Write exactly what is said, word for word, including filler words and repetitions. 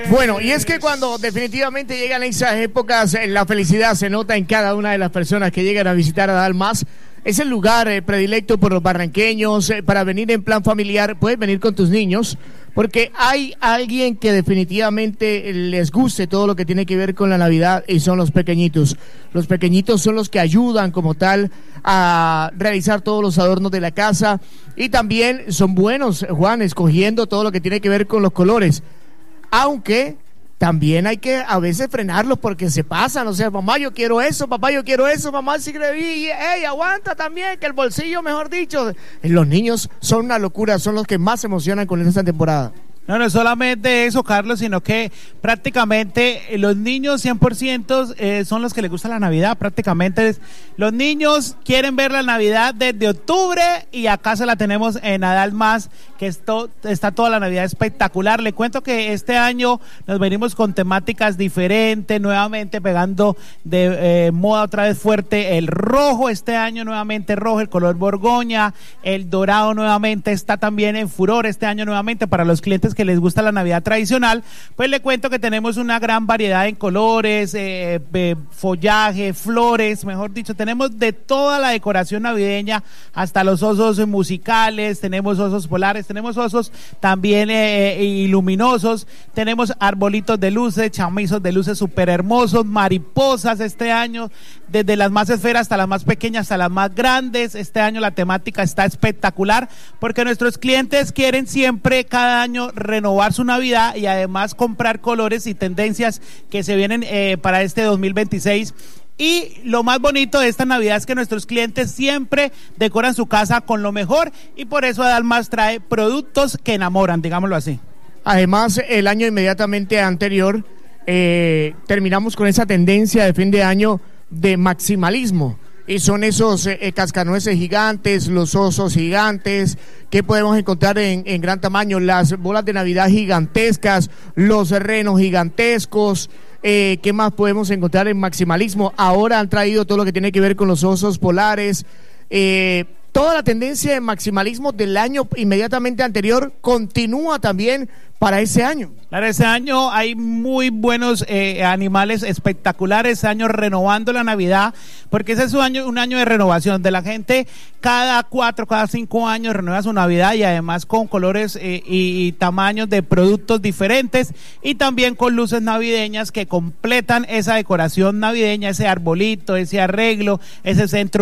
Bueno, y es que cuando definitivamente llegan esas épocas, la felicidad se nota en cada una de las personas que llegan a visitar a Dalmas. Es el lugar eh, predilecto por los barranqueños eh, para venir en plan familiar. Puedes venir con tus niños porque hay alguien que definitivamente les guste todo lo que tiene que ver con la Navidad y son los pequeñitos. Los pequeñitos son los que ayudan como tal a realizar todos los adornos de la casa y también son buenos, Juan, escogiendo todo lo que tiene que ver con los colores. Aunque también hay que a veces frenarlos porque se pasan, o sea, mamá yo quiero eso, papá yo quiero eso, mamá sí creí, hey, aguanta también, que el bolsillo, mejor dicho. Los niños son una locura, son los que más se emocionan con esta temporada. No, no es solamente eso, Carlos, sino que prácticamente los niños cien por ciento eh, son los que les gusta la Navidad. Prácticamente los niños quieren ver la Navidad desde octubre y acá se la tenemos en Dalmas, que esto, está toda la Navidad espectacular. Le cuento que este año nos venimos con temáticas diferentes, nuevamente pegando de eh, moda otra vez fuerte el rojo. Este año nuevamente rojo, el color borgoña, el dorado nuevamente está también en furor este año nuevamente para los clientes que les gusta la Navidad tradicional. Pues le cuento que tenemos una gran variedad en colores, eh, eh, follaje, flores, mejor dicho, tenemos de toda la decoración navideña, hasta los osos musicales, tenemos osos polares, tenemos osos también eh, iluminosos, tenemos arbolitos de luces, chamizos de luces súper hermosos, mariposas este año, desde las más esferas hasta las más pequeñas, hasta las más grandes. Este año la temática está espectacular porque nuestros clientes quieren siempre cada año renovar su Navidad y además comprar colores y tendencias que se vienen eh, para este dos mil veintiséis. Y lo más bonito de esta Navidad es que nuestros clientes siempre decoran su casa con lo mejor y por eso Dalmas trae productos que enamoran, digámoslo así. Además, el año inmediatamente anterior eh, terminamos con esa tendencia de fin de año de maximalismo. Y son esos eh, cascanueces gigantes, los osos gigantes, que podemos encontrar en, en gran tamaño, las bolas de Navidad gigantescas, los renos gigantescos, eh, ¿qué más podemos encontrar en maximalismo? Ahora han traído todo lo que tiene que ver con los osos polares, eh, toda la tendencia de maximalismo del año inmediatamente anterior continúa también para ese año. Claro, ese año hay muy buenos eh, animales espectaculares, ese año renovando la Navidad, porque ese es un año, un año de renovación de la gente, cada cuatro, cada cinco años renueva su Navidad y además con colores eh, y, y tamaños de productos diferentes y también con luces navideñas que completan esa decoración navideña, ese arbolito, ese arreglo, ese centro